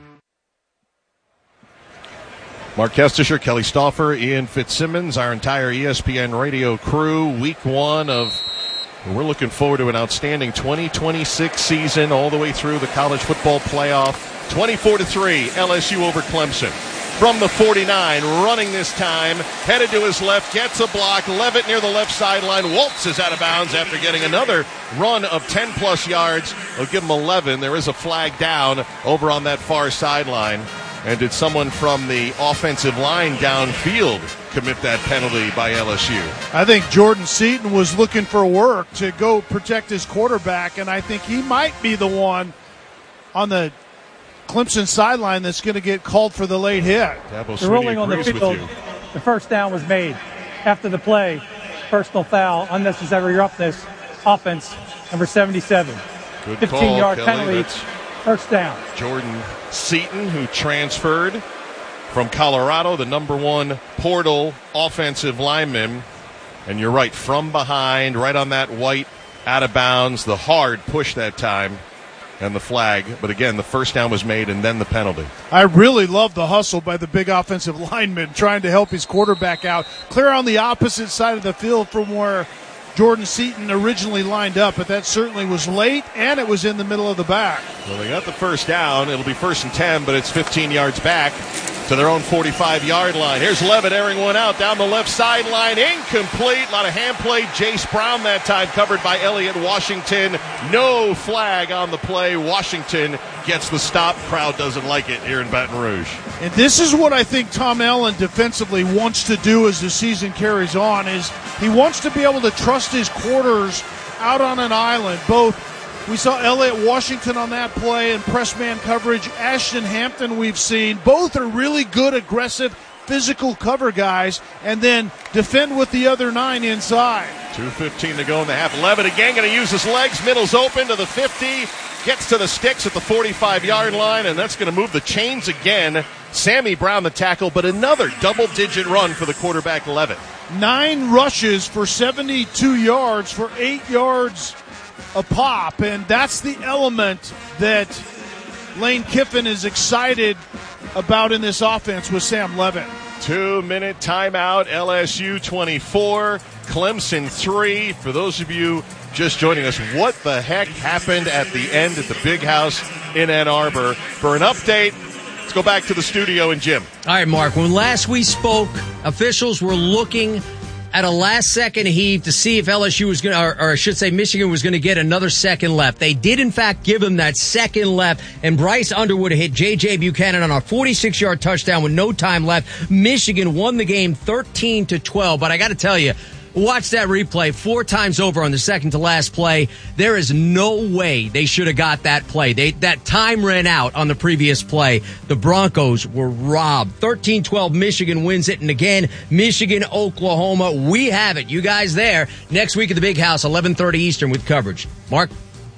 Mark Kestisher, Kelly Stauffer, Ian Fitzsimmons, our entire ESPN radio crew. Week 1 of, we're looking forward to an outstanding 2026 season all the way through the college football playoff. 24-3, LSU over Clemson. From the 49, running this time, headed to his left, gets a block. Levitt near the left sideline, waltzes out of bounds after getting another run of 10-plus yards. They'll give him 11. There is a flag down over on that far sideline. And did someone from the offensive line downfield commit that penalty by LSU? I think Jordan Seaton was looking for work to go protect his quarterback, and I think he might be the one on the Clemson sideline that's going to get called for the late hit. The ruling on the field, the first down was made after the play. Personal foul, unnecessary roughness, offense, number 77. Good 15-yard call, penalty, That's first down. Jordan Seaton, who transferred from Colorado, the number 1 portal offensive lineman. And you're right, from behind, right on that white, out of bounds, the hard push that time. And the flag, but again, the first down was made and then the penalty. I really love the hustle by the big offensive lineman trying to help his quarterback out. Clear on the opposite side of the field from where Jordan Seaton originally lined up, but that certainly was late, and it was in the middle of the back. Well, they got the first down. It'll be 1st and 10, but it's 15 yards back to their own 45-yard line. Here's Levitt airing one out down the left sideline. Incomplete. A lot of hand play. Jace Brown that time covered by Elliott Washington. No flag on the play. Washington gets the stop. Crowd doesn't like it here in Baton Rouge. And this is what I think Tom Allen defensively wants to do as the season carries on, is he wants to be able to trust his quarters out on an island. We saw Elliott Washington on that play and press man coverage. Ashton Hampton we've seen. Both are really good, aggressive, physical cover guys, and then defend with the other 9 inside. 2:15 to go in the half. Levitt again going to use his legs. Middle's open to the 50. Gets to the sticks at the 45-yard line, and that's going to move the chains again. Sammy Brown the tackle, but another double-digit run for the quarterback Levitt. 9 rushes for 72 yards for 8 yards a pop, and that's the element that Lane Kiffin is excited about in this offense with Sam Levitt. 2-minute timeout. LSU 24, Clemson 3. For those of you just joining us, what the heck happened at the end at the Big House in Ann Arbor? For an update, let's go back to the studio and Jim. All right, Mark, when last we spoke, officials were looking at a last-second heave to see if LSU was going to, or I should say Michigan was going to get another second left. They did, in fact, give him that second left, and Bryce Underwood hit J.J. Buchanan on a 46-yard touchdown with no time left. Michigan won the game 13-12, but I got to tell you, watch that replay 4 times over on the second-to-last play. There is no way they should have got that play. That time ran out on the previous play. The Broncos were robbed. 13-12, Michigan wins it. And again, Michigan, Oklahoma, we have it. You guys there next week at the Big House, 11:30 Eastern with coverage. Mark?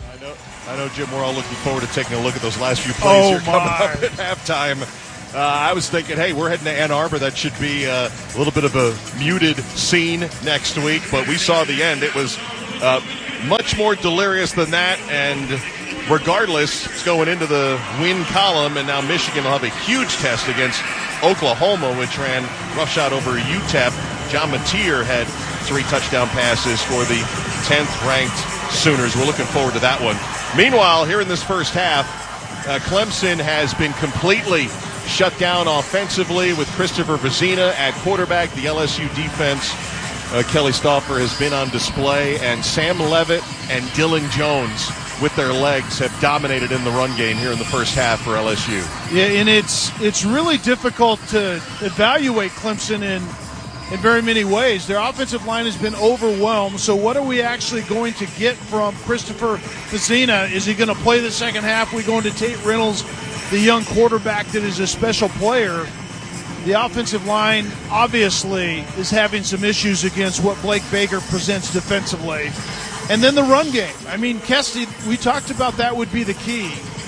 I know, Jim, we're all looking forward to taking a look at those last few plays here coming up at halftime. I was thinking, hey, we're heading to Ann Arbor. That should be a little bit of a muted scene next week. But we saw the end. It was much more delirious than that. And regardless, it's going into the win column. And now Michigan will have a huge test against Oklahoma, which ran roughshod over UTEP. John Mateer had 3 touchdown passes for the 10th-ranked Sooners. We're looking forward to that one. Meanwhile, here in this first half, Clemson has been completely shut down offensively with Christopher Vezina at quarterback. The LSU defense, Kelly Stauffer, has been on display, and Sam Levitt and Dillon Jones with their legs have dominated in the run game here in the first half for LSU. Yeah, and it's really difficult to evaluate Clemson in very many ways. Their offensive line has been overwhelmed, so what are we actually going to get from Christopher Vezina? Is he going to play the second half? We go into Tate Reynolds, the young quarterback that is a special player. The offensive line obviously is having some issues against what Blake Baker presents defensively. And then the run game. I mean, Kesty, we talked about that would be the key.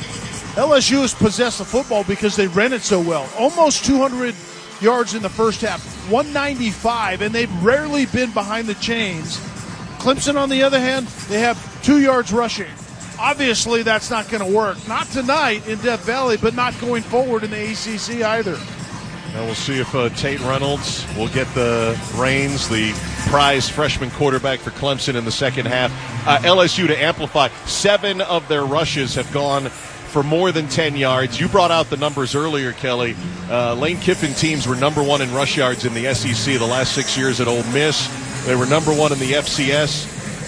LSU has possessed the football because they ran it so well. Almost 200 yards in the first half, 195, and they've rarely been behind the chains. Clemson, on the other hand, they have 2 yards rushing. Obviously, that's not going to work. Not tonight in Death Valley, but not going forward in the ACC either. Now we'll see if Tate Reynolds will get the reins, the prize freshman quarterback for Clemson in the second half. LSU, to amplify, 7 of their rushes have gone for more than 10 yards. You brought out the numbers earlier, Kelly. Lane Kiffin teams were number 1 in rush yards in the SEC the last 6 years at Ole Miss. They were number 1 in the FBS,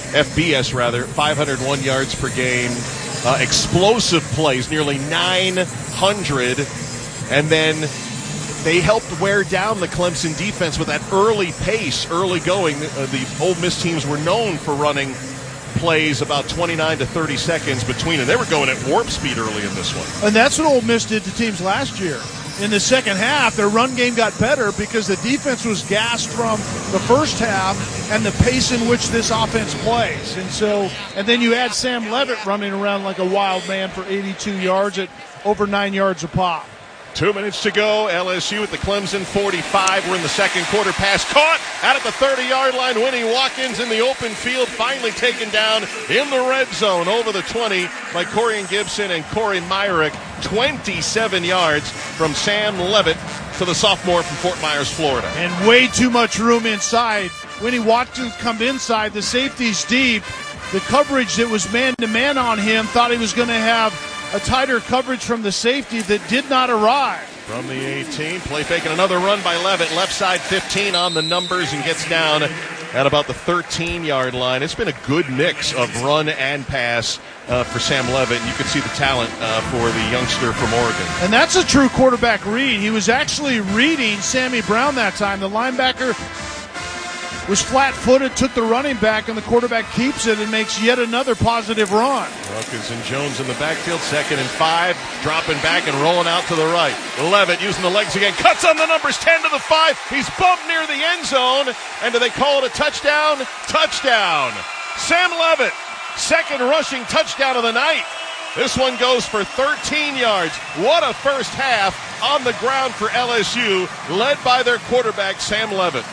501 yards per game. Explosive plays, nearly 900. And then they helped wear down the Clemson defense with that early pace, early going. The Ole Miss teams were known for running plays about 29 to 30 seconds between, and they were going at warp speed early in this one. And that's what Ole Miss did to teams last year. In the second half, their run game got better because the defense was gassed from the first half and the pace in which this offense plays. And then you add Sam Levitt running around like a wild man for 82 yards at over 9 yards a pop. 2 minutes to go. LSU at the Clemson 45. We're in the second quarter. Pass caught out at the 30-yard line. Winnie Watkins in the open field, finally taken down in the red zone over the 20 by Corian Gibson and Corey Myrick. 27 yards from Sam Levitt to the sophomore from Fort Myers, Florida. And way too much room inside. Winnie Watkins come inside. The safety's deep. The coverage that was man-to-man on him thought he was going to have a tighter coverage from the safety that did not arrive. From the 18, play faking another run by Levitt. Left side 15 on the numbers and gets down at about the 13-yard line. It's been a good mix of run and pass for Sam Levitt. You can see the talent for the youngster from Oregon. And that's a true quarterback read. He was actually reading Sammy Brown that time. The linebacker was flat-footed, took the running back, and the quarterback keeps it and makes yet another positive run. Watkins and Jones in the backfield, 2nd and 5, dropping back and rolling out to the right. Levitt using the legs again, cuts on the numbers, 10 to the 5. He's bumped near the end zone, and do they call it a touchdown? Touchdown! Sam Levitt, 2nd rushing touchdown of the night. This one goes for 13 yards. What a first half on the ground for LSU, led by their quarterback, Sam Levitt.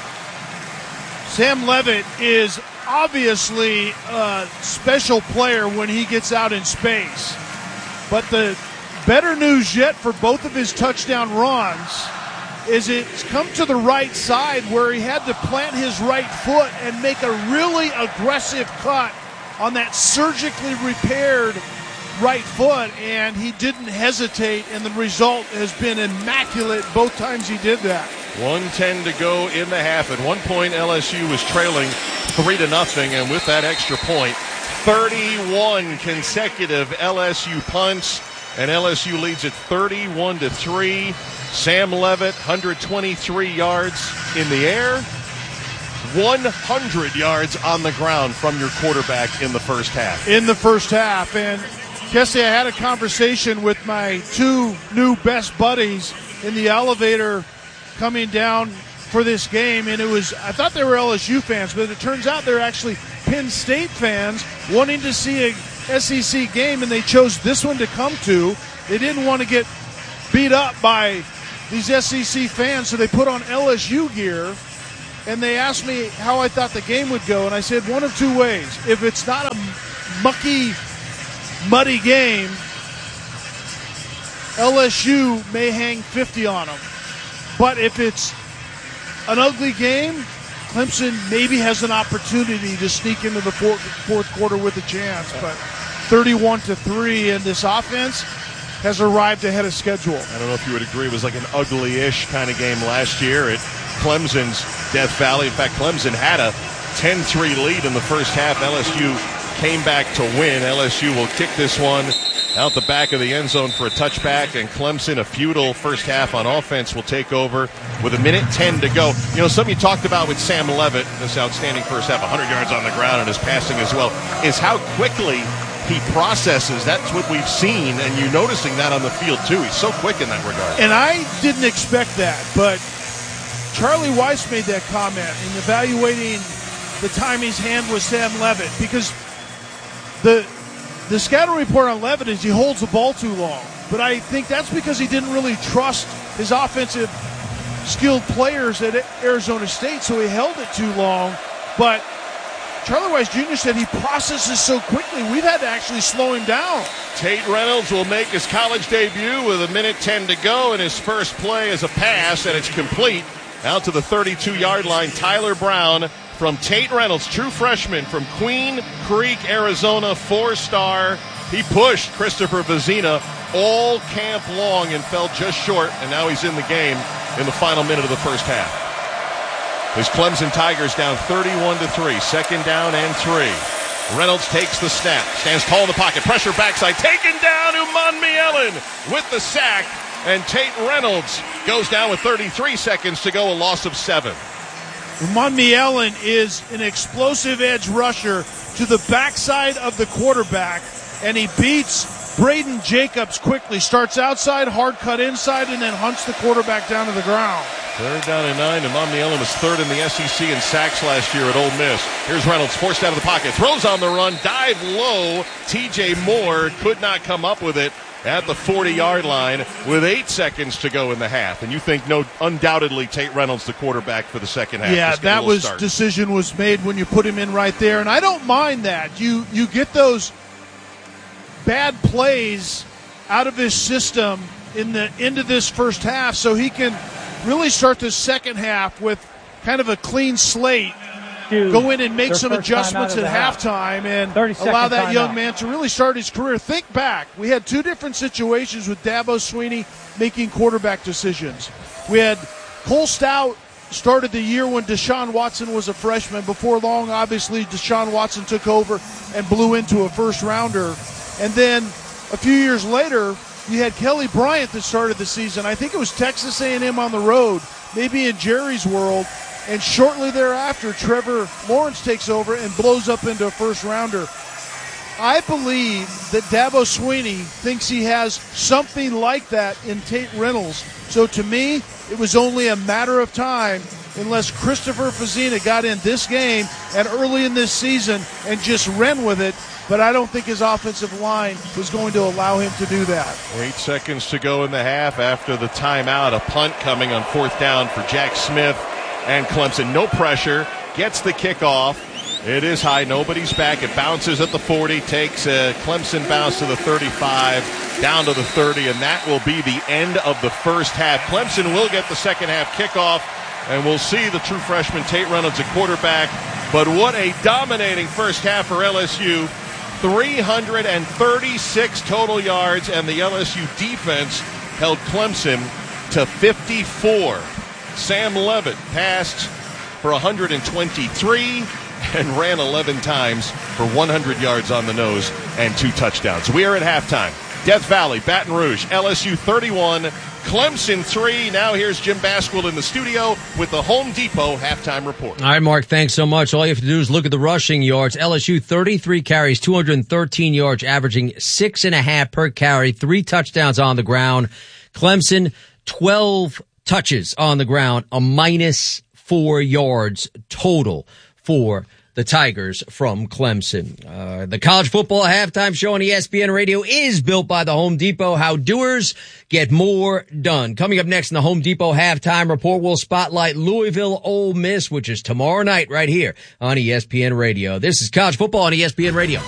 Sam Levitt is obviously a special player when he gets out in space. But the better news yet for both of his touchdown runs is it's come to the right side where he had to plant his right foot and make a really aggressive cut on that surgically repaired right foot, and he didn't hesitate, and the result has been immaculate both times he did that. 1:10 to go in the half. At one point, LSU was trailing 3-0, and with that extra point, 31 consecutive LSU punts, and LSU leads at 31-3. Sam Levitt, 123 yards in the air, 100 yards on the ground from your quarterback in the first half. In the first half, and Kessie, I had a conversation with my two new best buddies in the elevator coming down for this game, and I thought they were LSU fans, but it turns out they're actually Penn State fans wanting to see a SEC game, and they chose this one to come to. They didn't want to get beat up by these SEC fans, so they put on LSU gear, and they asked me how I thought the game would go, and I said one of two ways. If it's not a mucky, muddy game, LSU may hang 50 on them. But if it's an ugly game, Clemson maybe has an opportunity to sneak into the fourth quarter with a chance. But 31-3, and this offense has arrived ahead of schedule. I don't know if you would agree. It was like an ugly-ish kind of game last year at Clemson's Death Valley. In fact, Clemson had a 10-3 lead in the first half. LSU came back to win. LSU will kick this one out the back of the end zone for a touchback, and Clemson, a futile first half on offense, will take over with 1:10 to go. You know, something you talked about with Sam Levitt, this outstanding first half, 100 yards on the ground and his passing as well, is how quickly he processes. That's what we've seen, and you're noticing that on the field too. He's so quick in that regard. And I didn't expect that, but Charlie Weiss made that comment in evaluating the time he's handled with Sam Levitt, because the scouting report on Levitt is he holds the ball too long. But I think that's because he didn't really trust his offensive skilled players at Arizona State, so he held it too long. But Charlie Weiss Jr. said he processes so quickly, we've had to actually slow him down. Tate Reynolds will make his college debut with 1:10 to go, and his first play is a pass, and it's complete out to the 32-yard line. Tyler Brown from Tate Reynolds, true freshman from Queen Creek, Arizona, 4-star. He pushed Christopher Vezina all camp long and fell just short, and now he's in the game in the final minute of the first half. His Clemson Tigers down 31-3, second down and 3. Reynolds takes the snap, stands tall in the pocket, pressure backside, taken down. Umanmielen with the sack, and Tate Reynolds goes down with 33 seconds to go, a loss of 7. Umanmielen is an explosive edge rusher to the backside of the quarterback, and he beats Braden Jacobs quickly. Starts outside, hard cut inside, and then hunts the quarterback down to the ground. Third down and 9. Umanmielen was third in the SEC in sacks last year at Ole Miss. Here's Reynolds, forced out of the pocket, throws on the run, dive low. TJ Moore could not come up with it at the 40-yard line with 8 seconds to go in the half. And you think, undoubtedly, Tate Reynolds the quarterback for the second half. Yeah, that decision was made when you put him in right there. And I don't mind that. You get those bad plays out of his system in the end of this first half, so he can really start the second half with kind of a clean slate. Go in and make some adjustments at halftime and allow that young man to really start his career. Think back. We had two different situations with Dabo Swinney making quarterback decisions. We had Cole Stout started the year when Deshaun Watson was a freshman. Before long, obviously, Deshaun Watson took over and blew into a first-rounder. And then a few years later, you had Kelly Bryant that started the season. I think it was Texas A&M on the road, maybe in Jerry's world. And shortly thereafter, Trevor Lawrence takes over and blows up into a first-rounder. I believe that Dabo Swinney thinks he has something like that in Tate Reynolds. So to me, it was only a matter of time unless Christopher Vezina got in this game and early in this season and just ran with it. But I don't think his offensive line was going to allow him to do that. 8 seconds to go in the half after the timeout. A punt coming on fourth down for Jack Smith and Clemson. No pressure. Gets the kickoff. It is high. Nobody's back. It bounces at the 40. Takes a Clemson bounce to the 35. Down to the 30. And that will be the end of the first half. Clemson will get the second half kickoff. And we'll see the true freshman Tate Reynolds at quarterback. But what a dominating first half for LSU. 336 total yards, and the LSU defense held Clemson to 54. Sam Levitt passed for 123 and ran 11 times for 100 yards on the nose and 2 touchdowns. We are at halftime. Death Valley, Baton Rouge, LSU 31, Clemson 3. Now here's Jim Basquill in the studio with the Home Depot halftime report. All right, Mark, thanks so much. All you have to do is look at the rushing yards. LSU 33 carries, 213 yards, averaging 6.5 per carry, 3 touchdowns on the ground. Clemson, 12 touches on the ground, a -4 yards total for the Tigers from Clemson. The college football halftime show on ESPN Radio is built by the Home Depot. How doers get more done. Coming up next in the Home Depot halftime report, we'll spotlight Louisville Ole Miss, which is tomorrow night right here on ESPN Radio. This is college football on ESPN Radio.